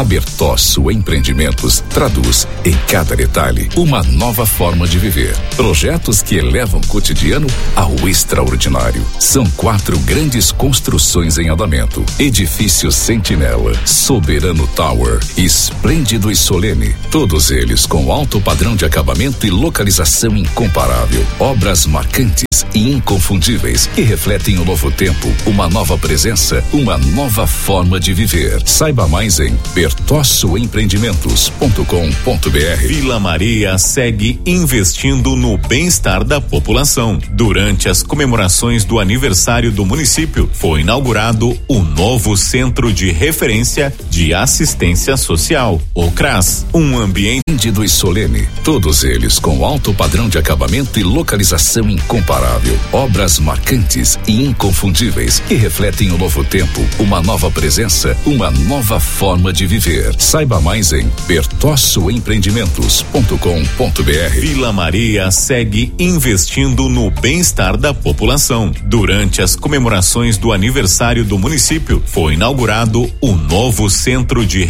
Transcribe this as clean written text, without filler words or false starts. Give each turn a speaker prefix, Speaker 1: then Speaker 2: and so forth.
Speaker 1: A Bertozzo Empreendimentos traduz em cada detalhe uma nova forma de viver. Projetos que elevam o cotidiano ao extraordinário. São 4 grandes construções em andamento: Edifício Sentinela, Soberano Tower, Esplêndido e Solene. Todos eles com alto padrão de acabamento e localização incomparável. Obras marcantes e inconfundíveis que refletem o novo tempo, uma nova presença, uma nova forma de viver. Saiba mais em bertossoempreendimentos.com.br.
Speaker 2: Vila Maria segue investindo no bem-estar da população. Durante as comemorações do aniversário do município, foi inaugurado o novo Centro de Referência de Assistência Social, o CRAS, um ambiente
Speaker 1: e solene, todos eles com alto padrão de acabamento e localização incomparável. Obras marcantes e inconfundíveis que refletem o novo tempo, uma nova presença, uma nova forma de viver. Saiba mais em bertossoempreendimentos.com.br.
Speaker 2: Vila Maria segue investindo no bem-estar da população. Durante as comemorações do aniversário do município, foi inaugurado o novo Centro de